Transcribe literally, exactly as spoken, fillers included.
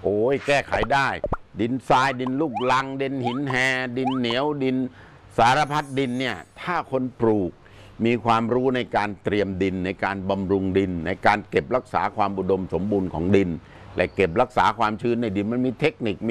โอ้ยแก้ไขได้ดินทรายดินลูกลังดินหินแฮดินเหนียวดินสารพัดดินเนี่ยถ้าคนปลูกมีความรู้ในการเตรียมดินในการบำรุงดินในการเก็บรักษาความอุดมสมบูรณ์ของดินและเก็บรักษาความชื้นในดินมันมีเทคนิค